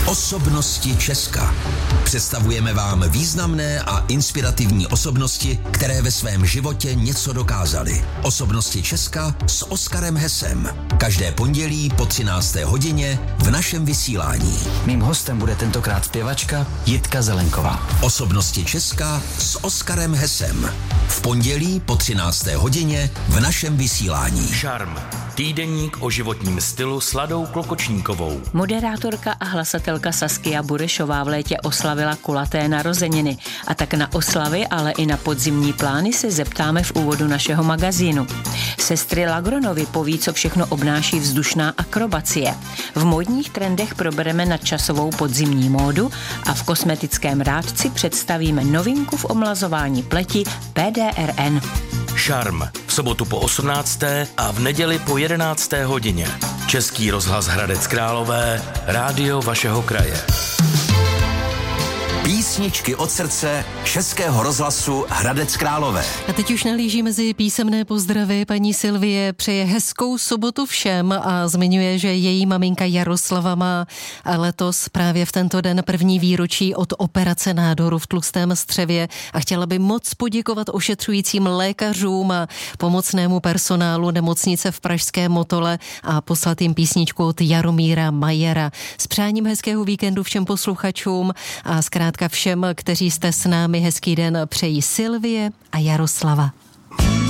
Osobnosti Česka. Představujeme vám významné a inspirativní osobnosti, které ve svém životě něco dokázaly. Osobnosti Česka s Oskarem Hesem. Každé pondělí po 13. hodině v našem vysílání. Mým hostem bude tentokrát zpěvačka Jitka Zelenková. Osobnosti Česka s Oskarem Hesem. V pondělí po 13. hodině v našem vysílání. Šarm. Týdeník o životním stylu s Ladou Klokočníkovou. Moderátorka a hlasatelka Saskia Burešová v létě oslavila kulaté narozeniny. A tak na oslavy, ale i na podzimní plány se zeptáme v úvodu našeho magazínu. Sestry Lagronovy poví, co všechno obnáší vzdušná akrobacie. V módních trendech probereme nadčasovou podzimní módu a v kosmetickém rádci představíme novinku v omlazování pleti PDRN. Šarm. V sobotu po 18. a v neděli po 11. hodině. Český rozhlas Hradec Králové, rádio vašeho kraje. Písničky od srdce Českého rozhlasu Hradec Králové. A teď už nalíží mezi písemné pozdravy. Paní Silvie přeje hezkou sobotu všem a zmiňuje, že její maminka Jaroslava má letos právě v tento den první výročí od operace nádoru v tlustém střevě a chtěla by moc poděkovat ošetřujícím lékařům a pomocnému personálu nemocnice v pražském Motole a poslat jim písničku od Jaromíra Majera. S přáním hezkého víkendu všem posluchačům a zkrátka všem, kteří jste s námi, hezký den přejí Silvie a Jaroslava.